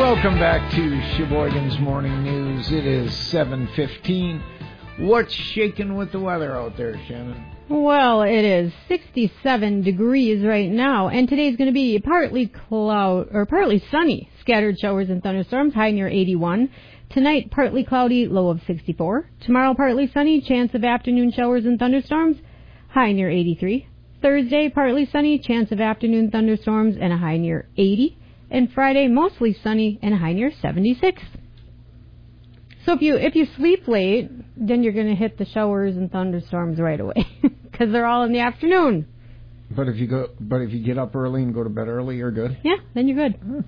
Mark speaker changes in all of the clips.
Speaker 1: Welcome back to Sheboygan's Morning News. It is 7:15. What's shaking with the weather out there, Shannon?
Speaker 2: Well, it is 67 degrees right now, and today's going to be partly sunny. Scattered showers and thunderstorms, high near 81. Tonight, partly cloudy, low of 64. Tomorrow, partly sunny, chance of afternoon showers and thunderstorms, high near 83. Thursday, partly sunny, chance of afternoon thunderstorms, and a high near 80. And Friday, mostly sunny and a high near 76. So if you sleep late, then you're going to hit the showers and thunderstorms right away because they're all in the afternoon.
Speaker 1: But if you get up early and go to bed early, you're good.
Speaker 2: Yeah, then you're good.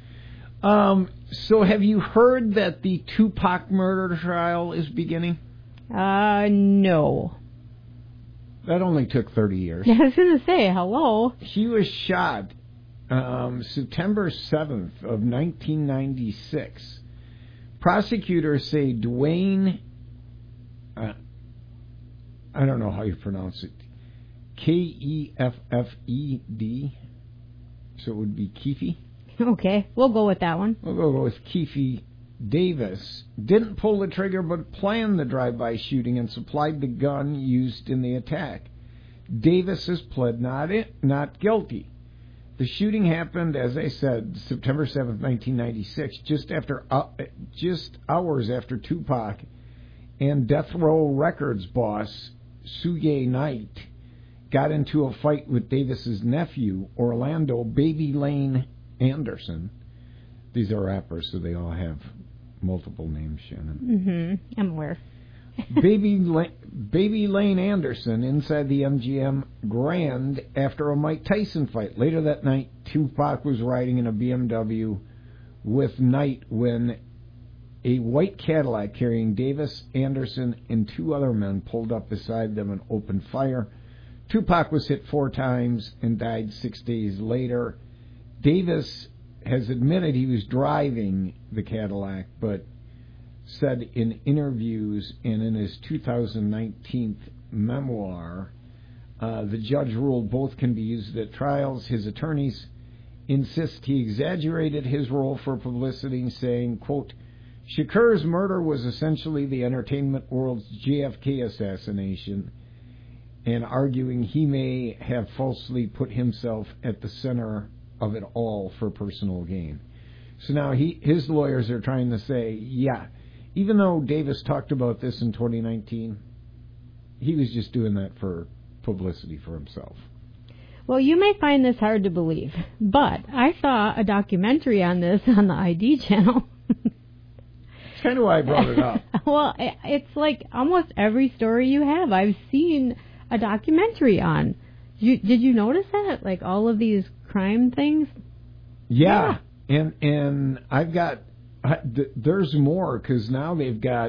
Speaker 1: So have you heard that the Tupac murder trial is beginning?
Speaker 2: No.
Speaker 1: That only took 30 years.
Speaker 2: I was going to say, hello.
Speaker 1: He was shot September 7th of 1996. Prosecutors say Dwayne, I don't know how you pronounce it, Keffed, so it would be Keefe.
Speaker 2: Okay, we'll go with that one.
Speaker 1: We'll go with Keefe Davis. Didn't pull the trigger but planned the drive-by shooting and supplied the gun used in the attack. Davis has pled not guilty. The shooting happened, as I said, September 7th, 1996, just hours after Tupac and Death Row Records boss Suge Knight got into a fight with Davis's nephew, Orlando Baby Lane Anderson. These are rappers, so they all have multiple names, Shannon.
Speaker 2: Mm-hmm. I'm aware.
Speaker 1: Baby Lane Anderson inside the MGM Grand after a Mike Tyson fight. Later that night, Tupac was riding in a BMW with Knight when a white Cadillac carrying Davis, Anderson, and two other men pulled up beside them and opened fire. Tupac was hit 4 times and died 6 days later. Davis has admitted he was driving the Cadillac, but said in interviews and in his 2019 memoir, the judge ruled both can be used at trials. His attorneys insist he exaggerated his role for publicity, saying, quote, Shakur's murder was essentially the entertainment world's JFK assassination, and arguing he may have falsely put himself at the center of it all for personal gain. So now his lawyers are trying to say, yeah, even though Davis talked about this in 2019, he was just doing that for publicity for himself.
Speaker 2: Well, you may find this hard to believe, but I saw a documentary on this on the ID channel.
Speaker 1: That's kind of why I brought it up.
Speaker 2: Well, it's like almost every story you have, I've seen a documentary on. Did you notice that? Like all of these crime things?
Speaker 1: Yeah. And I've got... There's more because now they've got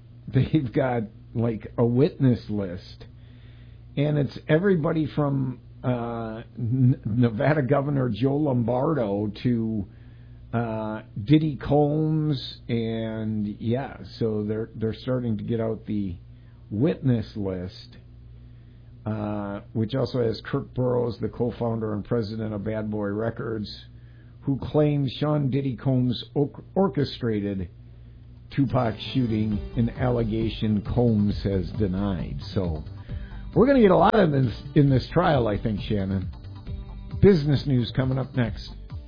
Speaker 1: like a witness list, and it's everybody from Nevada Governor Joe Lombardo to Diddy Combs, and yeah, so they're starting to get out the witness list, which also has Kirk Burroughs, the co-founder and president of Bad Boy Records, who claims Sean Diddy Combs orchestrated Tupac's shooting, an allegation Combs has denied. So we're going to get a lot of this in this trial, I think, Shannon. Business news coming up next.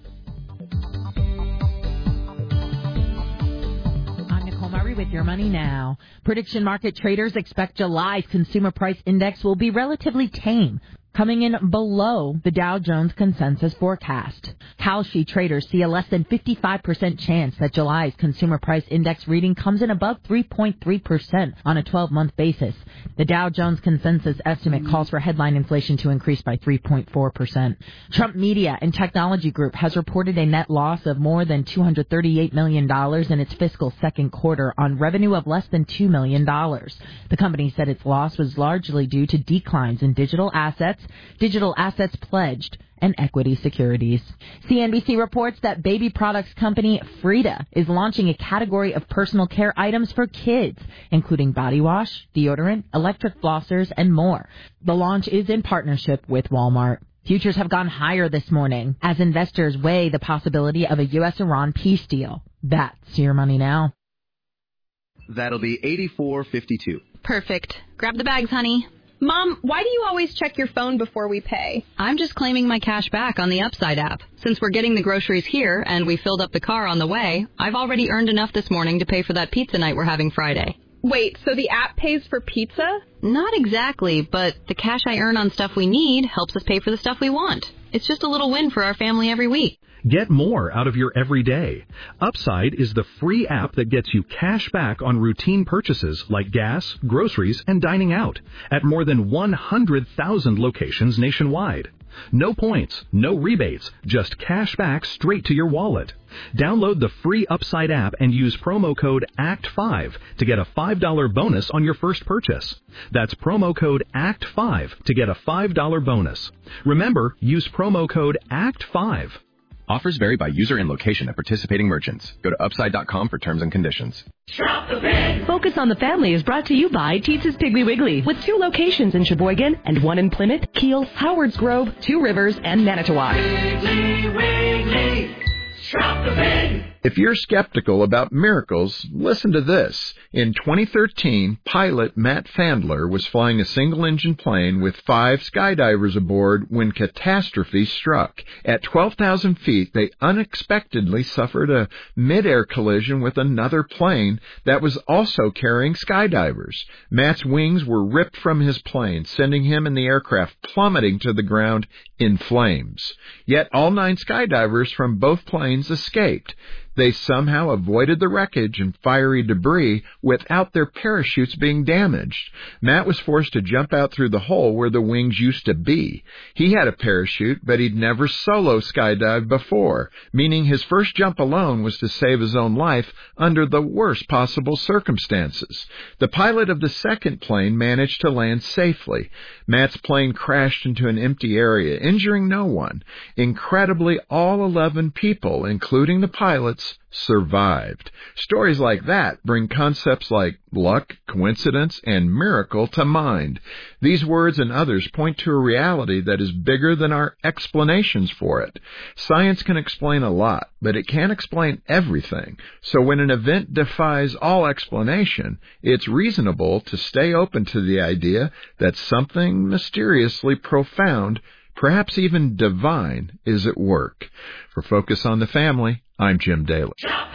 Speaker 3: I'm Nicole Murray with Your Money Now. Prediction market traders expect July's consumer price index will be relatively tame, coming in below the Dow Jones consensus forecast. Kalshi traders see a less than 55% chance that July's consumer price index reading comes in above 3.3% on a 12-month basis. The Dow Jones consensus estimate calls for headline inflation to increase by 3.4%. Trump Media and Technology Group has reported a net loss of more than $238 million in its fiscal second quarter on revenue of less than $2 million. The company said its loss was largely due to declines in digital assets pledged, and equity securities. CNBC reports that baby products company Frida is launching a category of personal care items for kids, including body wash, deodorant, electric flossers, and more. The launch is in partnership with Walmart. Futures have gone higher this morning as investors weigh the possibility of a U.S.-Iran peace deal. That's your money now.
Speaker 4: That'll be $84.52.
Speaker 5: Perfect. Grab the bags, honey.
Speaker 6: Mom, why do you always check your phone before we pay?
Speaker 5: I'm just claiming my cash back on the Upside app. Since we're getting the groceries here and we filled up the car on the way, I've already earned enough this morning to pay for that pizza night we're having Friday.
Speaker 6: Wait, so the app pays for pizza?
Speaker 5: Not exactly, but the cash I earn on stuff we need helps us pay for the stuff we want. It's just a little win for our family every week.
Speaker 7: Get more out of your everyday. Upside is the free app that gets you cash back on routine purchases like gas, groceries, and dining out at more than 100,000 locations nationwide. No points, no rebates, just cash back straight to your wallet. Download the free Upside app and use promo code ACT5 to get a $5 bonus on your first purchase. That's promo code ACT5 to get a $5 bonus. Remember, use promo code ACT5.
Speaker 8: Offers vary by user and location at participating merchants. Go to Upside.com for terms and conditions.
Speaker 9: Shop the Big! Focus on the Family is brought to you by Teetz's Piggly Wiggly, with 2 locations in Sheboygan and 1 in Plymouth, Kiel, Howards Grove, 2 Rivers, and Manitowoc.
Speaker 10: Piggly Wiggly! Shop the Big!
Speaker 11: If you're skeptical about miracles, listen to this. In 2013, pilot Matt Fandler was flying a single-engine plane with 5 skydivers aboard when catastrophe struck. At 12,000 feet, they unexpectedly suffered a mid-air collision with another plane that was also carrying skydivers. Matt's wings were ripped from his plane, sending him and the aircraft plummeting to the ground in flames. Yet all 9 skydivers from both planes escaped. They somehow avoided the wreckage and fiery debris without their parachutes being damaged. Matt was forced to jump out through the hole where the wings used to be. He had a parachute, but he'd never solo skydived before, meaning his first jump alone was to save his own life under the worst possible circumstances. The pilot of the second plane managed to land safely. Matt's plane crashed into an empty area, injuring no one. Incredibly, all 11 people, including the pilots, survived. Stories like that bring concepts like luck, coincidence, and miracle to mind. These words and others point to a reality that is bigger than our explanations for it. Science can explain a lot, but it can't explain everything. So when an event defies all explanation, it's reasonable to stay open to the idea that something mysteriously profound, perhaps even divine, is at work. For Focus on the Family, I'm Jim Daly.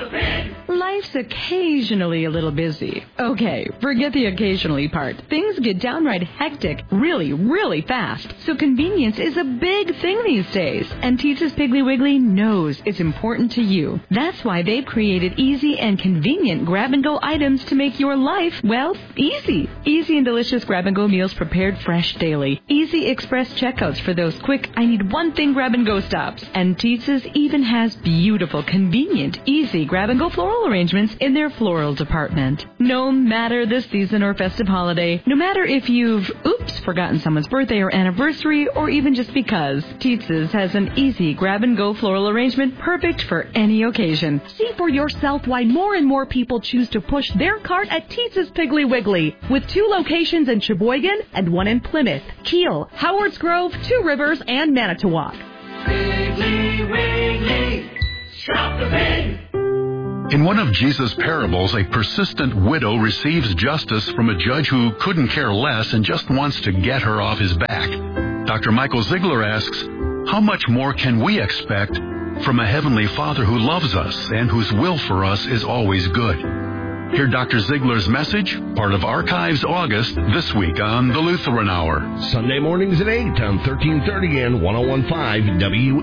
Speaker 9: Life's occasionally a little busy. Okay, forget the occasionally part. Things get downright hectic really, really fast. So convenience is a big thing these days. And Teetz's Piggly Wiggly knows it's important to you. That's why they've created easy and convenient grab-and-go items to make your life, well, easy. Easy and delicious grab-and-go meals prepared fresh daily. Easy express checkouts for those quick, I need one thing grab-and-go stops. And Teetz's even has beautiful, convenient, easy grab-and-go floral arrangements in their floral department. No matter the season or festive holiday, no matter if you've, forgotten someone's birthday or anniversary, or even just because, Teetz's has an easy grab-and-go floral arrangement perfect for any occasion.
Speaker 12: See for yourself why more and more people choose to push their cart at Teetz's Piggly Wiggly, with 2 locations in Sheboygan and 1 in Plymouth, Kiel, Howards Grove, 2 Rivers, and Manitowoc.
Speaker 10: Piggly Wiggly, shop the Big!
Speaker 13: In one of Jesus' parables, a persistent widow receives justice from a judge who couldn't care less and just wants to get her off his back. Dr. Michael Ziegler asks, how much more can we expect from a Heavenly Father who loves us and whose will for us is always good? Hear Dr. Ziegler's message, part of Archives August, this week on the Lutheran Hour.
Speaker 14: Sunday mornings at 8 on 1330 and 1015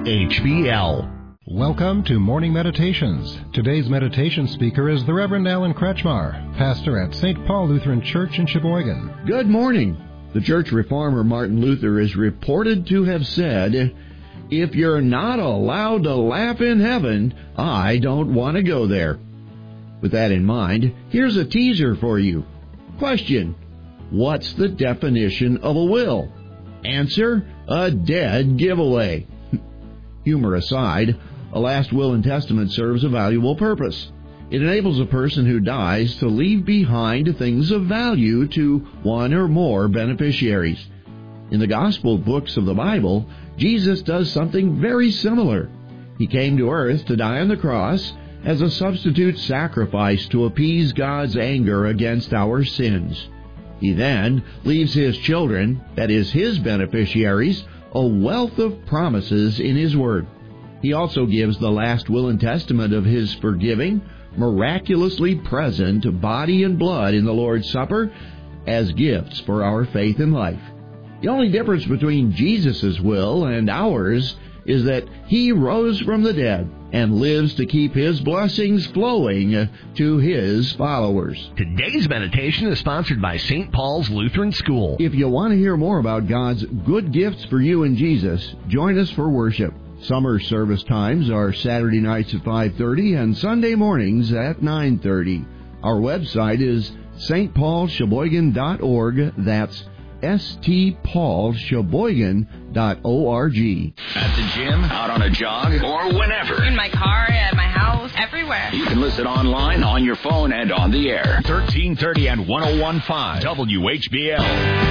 Speaker 14: WHBL.
Speaker 15: Welcome to Morning Meditations. Today's meditation speaker is the Reverend Alan Kretschmar, pastor at St. Paul Lutheran Church in Sheboygan.
Speaker 16: Good morning. The church reformer Martin Luther is reported to have said, "If you're not allowed to laugh in heaven, I don't want to go there." With that in mind, here's a teaser for you. Question: what's the definition of a will? Answer: a dead giveaway. Humor aside, a last will and testament serves a valuable purpose. It enables a person who dies to leave behind things of value to one or more beneficiaries. In the Gospel books of the Bible, Jesus does something very similar. He came to earth to die on the cross as a substitute sacrifice to appease God's anger against our sins. He then leaves His children, that is, His beneficiaries, a wealth of promises in His Word. He also gives the last will and testament of His forgiving, miraculously present body and blood in the Lord's Supper as gifts for our faith and life. The only difference between Jesus' will and ours is that He rose from the dead and lives to keep His blessings flowing to His followers.
Speaker 14: Today's meditation is sponsored by St. Paul's Lutheran School.
Speaker 16: If you want to hear more about God's good gifts for you and Jesus, join us for worship. Summer service times are Saturday nights at 5:30 and Sunday mornings at 9:30. Our website is stpaulsheboygan.org. That's stpaulsheboygan.org.
Speaker 17: At the gym, out on a jog, or whenever.
Speaker 18: In my car, at my house, everywhere.
Speaker 17: You can listen online, on your phone, and on the air.
Speaker 14: 1330 and 101.5 WHBL.